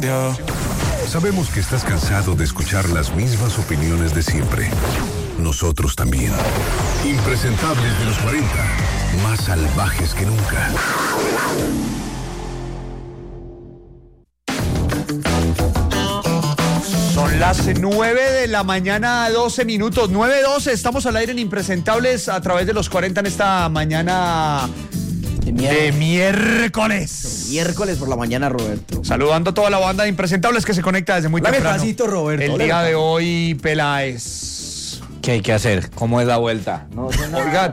cambió. Sabemos que estás cansado de escuchar las mismas opiniones de siempre. Nosotros también. Impresentables de los 40, más salvajes que nunca. Son las 9 de la mañana, 12 minutos. 9:12, estamos al aire en Impresentables a través de los 40 en esta mañana de miércoles. Miércoles por la mañana, Roberto. Saludando a toda la banda de Impresentables que se conecta desde muy temprano. Pasito, Roberto. El día de hoy, Peláez. ¿Qué hay que hacer? ¿Cómo es la vuelta? Oiga,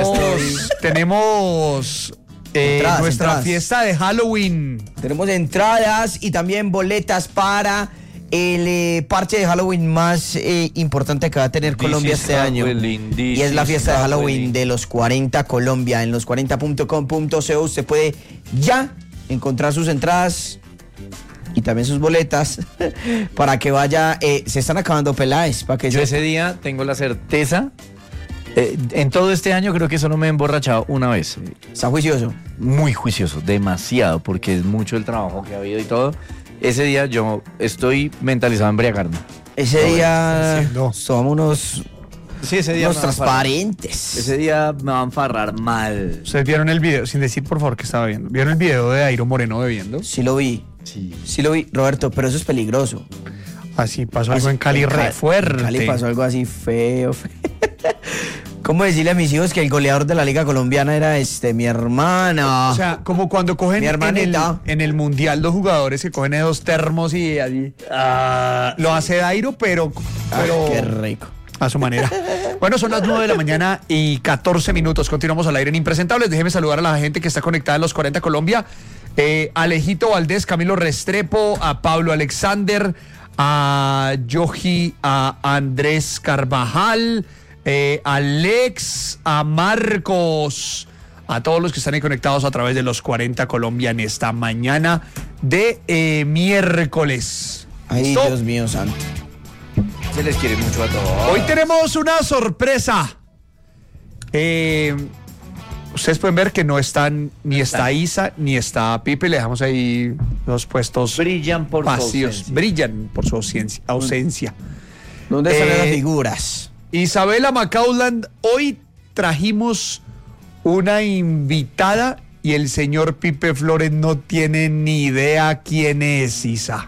tenemos nuestra entradas. fiesta de Halloween. Tenemos entradas y también boletas para el parche de Halloween más importante que va a tener Colombia este año. Y es la fiesta de Halloween de los 40 Colombia. En los40.com.co usted puede ya encontrar sus entradas y también sus boletas para que vaya. Se están acabando, Peláez. Para que Yo ese día tengo la certeza. En todo este año creo que solo me he emborrachado una vez. Está juicioso. Muy juicioso, demasiado, porque es mucho el trabajo que ha habido y todo. Ese día yo estoy mentalizado a embriagarme. Ese día somos unos ese día transparentes. Ese día me van a enfarrar mal. ¿Ustedes vieron el video? Sin decir por favor que estaba viendo. ¿Vieron el video de Dairo Moreno bebiendo? Sí lo vi. Sí lo vi, Roberto, pero eso es peligroso. Así pasó algo en Cali re fuerte. En Cali pasó algo así feo. ¿Cómo decirle a mis hijos que el goleador de la Liga Colombiana era mi hermana? O sea, como cuando cogen en el Mundial dos jugadores que cogen esos termos y allí. Lo hace Dairo, pero qué rico. A su manera. Bueno, son las 9 de la mañana y 14 minutos. Continuamos al aire en Impresentables. Déjeme saludar a la gente que está conectada en los 40 Colombia. Alejito Valdés, Camilo Restrepo, a Pablo Alexander, a Yoji, a Andrés Carvajal, Alex, a Marcos, a todos los que están ahí conectados a través de los 40 Colombia en esta mañana de miércoles. Ay, ¿listo? Dios mío santo. Se les quiere mucho a todos. Hoy tenemos una sorpresa. Ustedes pueden ver que no están, ni está Isa, ni está Pipe. Le dejamos ahí los puestos Brillan por vacíos. su ausencia. Brillan por su ausencia. ¿Dónde están las figuras? Isabela Macaulay, hoy trajimos una invitada y el señor Pipe Flores no tiene ni idea quién es, Isa.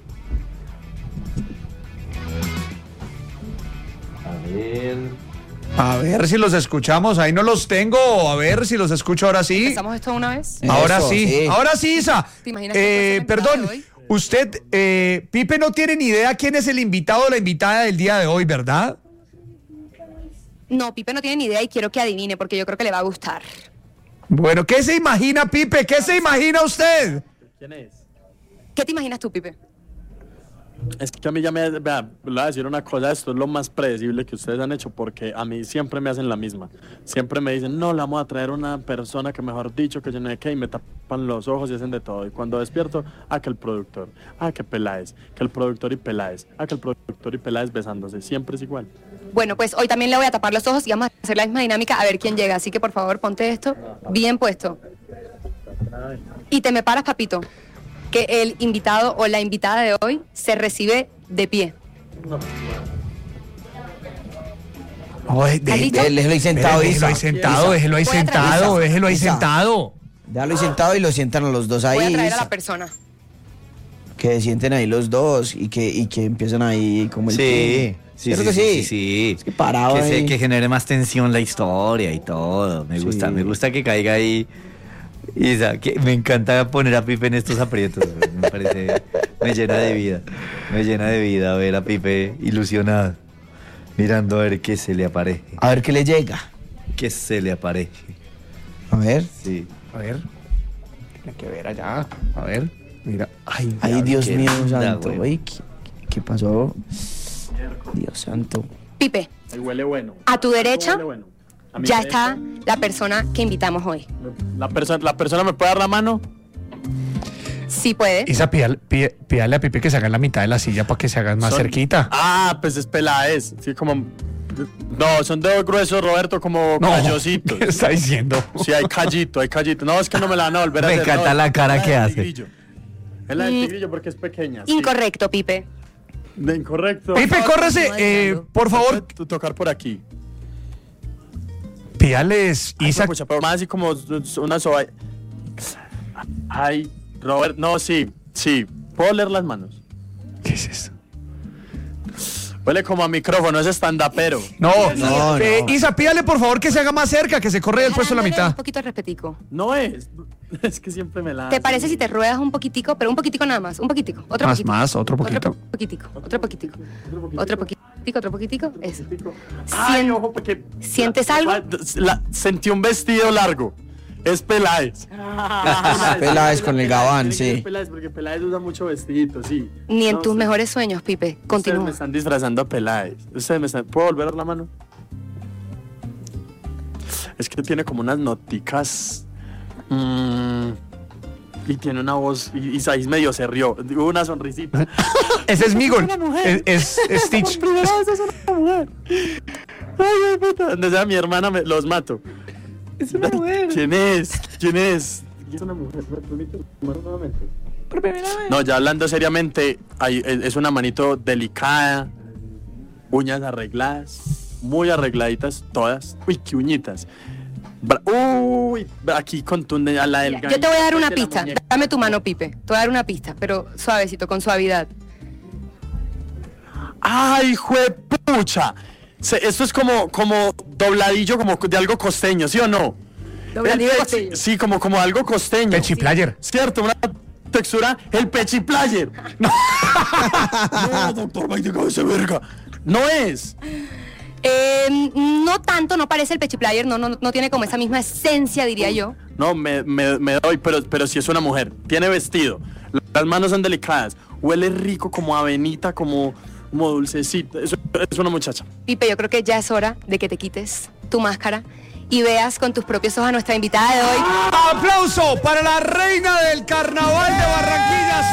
A ver si los escuchamos, ahí no los tengo, a ver si los escucho ahora sí. ¿Empezamos esto una vez? Ahora Eso, sí, ahora sí, Isa. ¿Te imaginas que Perdón, usted, Pipe no tiene ni idea quién es el invitado o la invitada del día de hoy, ¿verdad? No, Pipe no tiene ni idea y quiero que adivine porque yo creo que le va a gustar. Bueno, ¿qué se imagina, Pipe? ¿Qué se imagina usted? ¿Quién es? ¿Qué te imaginas tú, Pipe? Es que a mí le voy a decir una cosa, esto es lo más predecible que ustedes han hecho porque a mí siempre me hacen la misma. Siempre me dicen, no, le vamos a traer una persona que mejor dicho, que yo no sé qué, y me tapan los ojos y hacen de todo. Y cuando despierto, que el productor, que Peláez, que el productor y Peláez, que el productor y Peláez besándose. Siempre es igual. Bueno, pues hoy también le voy a tapar los ojos y vamos a hacer la misma dinámica a ver quién llega. Así que por favor, ponte esto bien puesto. Y te me paras, papito, que el invitado o la invitada de hoy se recibe de pie. Déjelo ahí sentado, Déjelo ahí sentado, déjelo ahí sentado, déjelo ahí sentado. Déjalo ahí sentado y lo sientan a los dos ahí. Voy a traer a la persona. Que sienten ahí los dos y que empiezan ahí como el Sí. Sí, creo que sí. Es que parado ahí. Que genere más tensión la historia y todo. Me gusta que caiga ahí. Isa, que me encanta poner a Pipe en estos aprietos. Me parece, me llena de vida ver a Pipe ilusionado, mirando a ver qué se le aparece. A ver qué le llega. ¿Qué se le aparece? A ver. Sí. A ver. Tiene que ver allá. A ver. Mira. Ay, Dios mío santo. Güey. Ay, ¿qué pasó? Dios santo. Pipe, Ahí huele bueno. a tu derecha Huele bueno. A mi ya derecha, está la persona que invitamos hoy. La persona me puede dar la mano. Sí puede. Isa, pídale a Pipe que se haga en la mitad de la silla para que se hagan más cerquita. Pues es Peláez. Sí, como. No, son dedos gruesos, Roberto, como callositos. ¿Qué está diciendo? Sí, hay callito. No, es que no me la van a volver a Me hacer. encanta la cara que hace. Grillo. Es la del tigrillo porque es pequeña. Incorrecto, Pipe. De incorrecto. Pipe, córrese, por favor. Tocar por aquí. Pídales, Isaac. Pucha, pero más así como una soba. Ay, Robert, no, sí. ¿Puedo leer las manos? ¿Qué es esto? Huele como a micrófono, es stand-upero. No. No. Isa, pídale por favor que se haga más cerca, que se corre del puesto a la mitad. Un poquito de respetico. No es. Es que siempre me la... ¿Te parece si te ruedas un poquitico? Pero un poquitico nada más. Un poquitico. Otro Más, poquitico. más, otro poquito. Otro poquitico. Otro poquitico. Eso. Ay, ojo, porque... ¿Sientes algo? Sentí un vestido largo. Es Peláez. Peláez con el gabán, sí. Peláez, porque Peláez usa mucho vestidito, sí. Ni en No, tus sí. mejores sueños, Pipe. Ustedes Continúa. me están disfrazando a Peláez. ¿Puedo volver a dar la mano? Es que tiene como unas noticas. Y tiene una voz. Y Isaís medio se rió. Hubo una sonrisita. Ese es Migol. Es Stitch. Por primera vez es una mujer. Ay, puta. Donde sea mi hermana, los mato. Es una mujer. ¿Quién es? Es una mujer. ¿Me permite nuevamente? No, ya hablando seriamente, es una manito delicada, uñas arregladas, muy arregladitas todas. Uy, qué uñitas. Uy, aquí contunde a la del Yo te voy a dar una de la pista. muñeca. Dame tu mano, Pipe. Te voy a dar una pista, pero suavecito, con suavidad. ¡Ay, juepucha! Esto es como dobladillo, como de algo costeño, ¿sí o no? Dobladillo El costeño. Sí, como algo costeño. Pechiplayer. Cierto, una textura, el pechiplayer. No, doctor Mike de cabeza verga. No es. No tanto, no parece el pechiplayer, no tiene como esa misma esencia, diría yo. No, me doy, pero sí es una mujer. Tiene vestido. Las manos son delicadas. Huele rico, como avenita, como dulcecita. Es una muchacha. Pipe, yo creo que ya es hora de que te quites tu máscara y veas con tus propios ojos a nuestra invitada de hoy. ¡Aplauso para la reina del carnaval de Barranquilla,